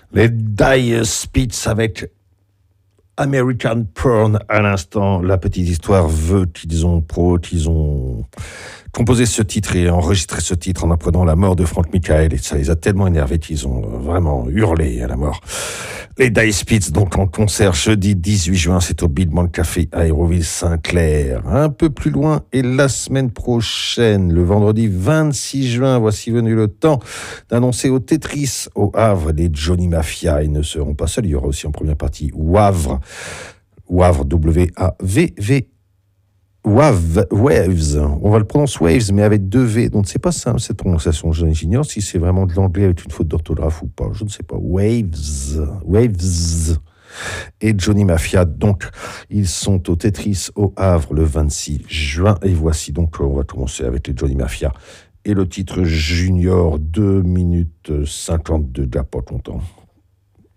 Les Dire Spits avec American Porn à l'instant. La petite histoire veut qu'ils ont composé ce titre et enregistré ce titre en apprenant la mort de Frank Michael, et ça les a tellement énervés qu'ils ont vraiment hurlé à la mort. Les Dire Spits, donc en concert jeudi 18 juin, c'est au Big Band Café à Aéroville-Saint-Clair. Un peu plus loin, et la semaine prochaine, le vendredi 26 juin, voici venu le temps d'annoncer au Tetris, au Havre, les Johnny Mafia. Ils ne seront pas seuls, il y aura aussi en première partie Wavre, W-A-V-V, Waves, on va le prononcer Waves, mais avec deux V, donc c'est pas simple cette prononciation. J'ignore si c'est vraiment de l'anglais avec une faute d'orthographe ou pas, je ne sais pas. Waves et Johnny Mafia, donc ils sont au Tetris au Havre le 26 juin, et voici donc, on va commencer avec les Johnny Mafia et le titre Junior, 2 minutes 52, déjà pas longtemps.